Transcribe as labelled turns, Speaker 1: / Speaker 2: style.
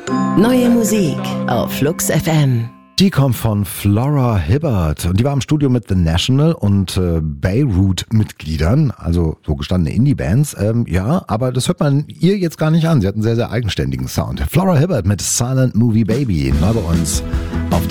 Speaker 1: Neue Musik auf Flux FM.
Speaker 2: Die kommt von Flora Hibbert und die war im Studio mit The National und Beirut-Mitgliedern, also so gestandene Indie-Bands. Ja, aber das hört man ihr jetzt gar nicht an. Sie hat einen sehr, sehr eigenständigen Sound. Flora Hibbert mit Silent Movie Baby, neu bei uns auf